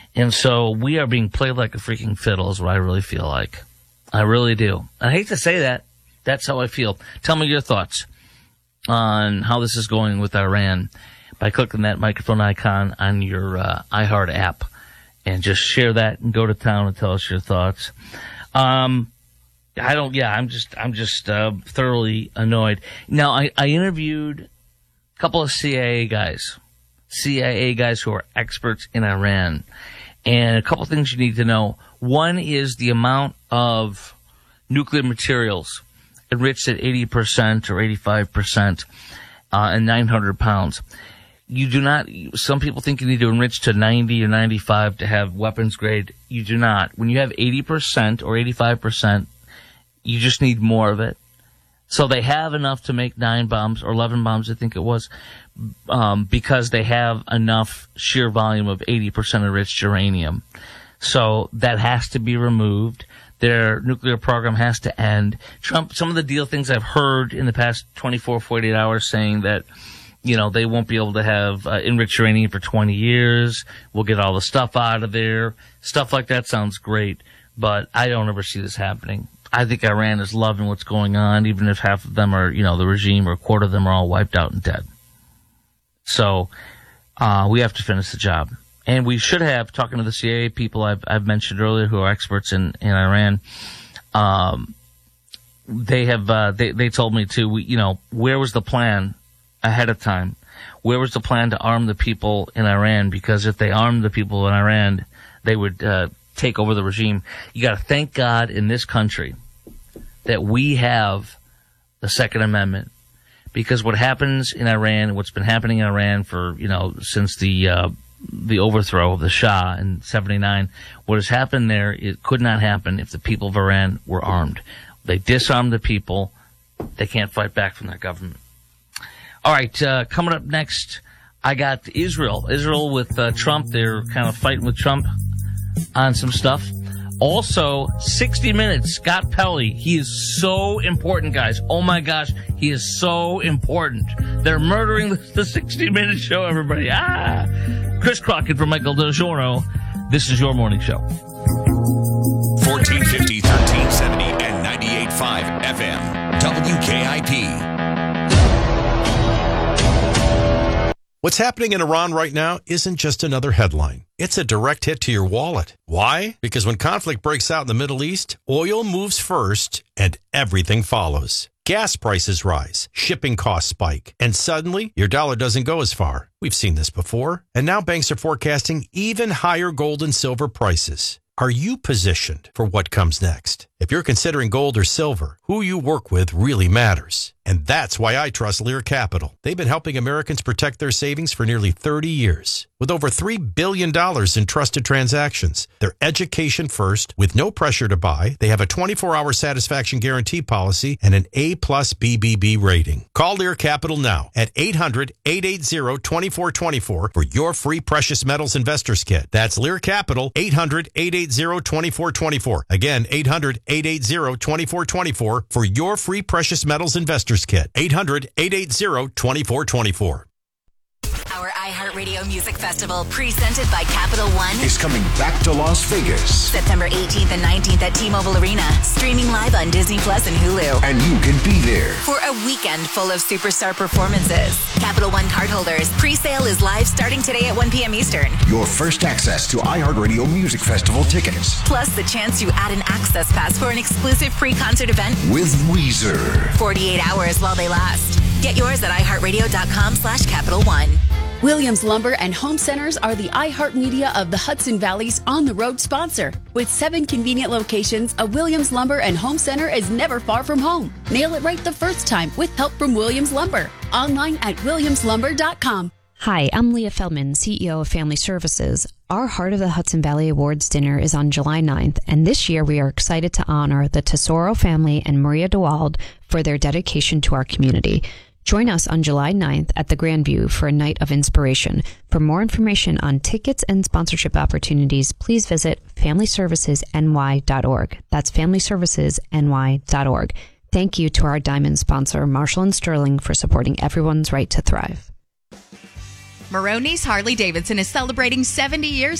And so we are being played like a freaking fiddle is what I really feel like. I really do. I hate to say that. That's how I feel. Tell me your thoughts on how this is going with Iran by clicking that microphone icon on your iHeart app. And just share that and go to town and tell us your thoughts. I'm just thoroughly annoyed. Now, I interviewed a couple of CIA guys who are experts in Iran. And a couple of things you need to know. One is the amount of nuclear materials enriched at 80% or 85% and 900 pounds. You do not, some people think you need to enrich to 90 or 95 to have weapons grade. You do not. When you have 80% or 85%, you just need more of it. So they have enough to make 9 bombs or 11 bombs, I think it was, because they have enough sheer volume of 80% enriched uranium. So that has to be removed. Their nuclear program has to end. Trump, some of the deal things I've heard in the past 24, 48 hours saying that, you know, they won't be able to have enriched uranium for 20 years. We'll get all the stuff out of there. Stuff like that sounds great, but I don't ever see this happening. I think Iran is loving what's going on, even if half of them are, you know, the regime, or a quarter of them are all wiped out and dead. So we have to finish the job. And we should have, talking to the CIA people I've mentioned earlier who are experts in Iran, they told me to, you know, where was the plan ahead of time? Where was the plan to arm the people in Iran? Because if they armed the people in Iran, they would take over the regime. You got to thank God in this country that we have the Second Amendment, because what happens in Iran, what's been happening in Iran for, you know, since the overthrow of the Shah in 79, what has happened there, it could not happen if the people of Iran were armed. They disarmed the people. They can't fight back from their government. All right, coming up next, I got Israel. Israel with Trump. They're kind of fighting with Trump on some stuff. Also, 60 Minutes, Scott Pelley. He is so important, guys. Oh, my gosh, he is so important. They're murdering the 60 Minutes show, everybody. Chris Crockett from Michael DeGiorno. This is your morning show. 1450, 1370, and 98.5 FM. WKIP. What's happening in Iran right now isn't just another headline. It's a direct hit to your wallet. Why? Because when conflict breaks out in the Middle East, oil moves first and everything follows. Gas prices rise, shipping costs spike, and suddenly your dollar doesn't go as far. We've seen this before. And now banks are forecasting even higher gold and silver prices. Are you positioned for what comes next? If you're considering gold or silver, who you work with really matters. And that's why I trust Lear Capital. They've been helping Americans protect their savings for nearly 30 years. With over $3 billion in trusted transactions, they're education first, with no pressure to buy. They have a 24-hour satisfaction guarantee policy and an A+ BBB rating. Call Lear Capital now at 800-880-2424 for your free precious metals investors kit. That's Lear Capital, 800-880-2424. Again, 800-880-2424 for your free precious metals investors kit. 800-880-2424. Our iHeartRadio Music Festival, presented by Capital One, Is coming back to Las Vegas. September 18th and 19th at T-Mobile Arena, streaming live on Disney Plus and Hulu. And you can be there. For a weekend full of superstar performances. Capital One cardholders, pre-sale is live starting today at 1 p.m. Eastern. Your first access to iHeartRadio Music Festival tickets. Plus the chance to add an access pass for an exclusive pre-concert event With Weezer. 48 hours while they last. Get yours at iHeartRadio.com/Capital One. Williams Lumber and Home Centers are the iHeartMedia of the Hudson Valley's on-the-road sponsor. With 7 convenient locations, a Williams Lumber and Home Center is never far from home. Nail it right the first time with help from Williams Lumber. Online at williamslumber.com. Hi, I'm Leah Feldman, CEO of Family Services. Our Heart of the Hudson Valley Awards dinner is on July 9th, and this year we are excited to honor the Tesoro family and Maria DeWald for their dedication to our community. Join us on July 9th at the Grandview for a night of inspiration. For more information on tickets and sponsorship opportunities, please visit FamilyServicesNY.org. That's FamilyServicesNY.org. Thank you to our diamond sponsor, Marshall & Sterling, for supporting everyone's right to thrive. Maroney's Harley Davidson is celebrating 70 years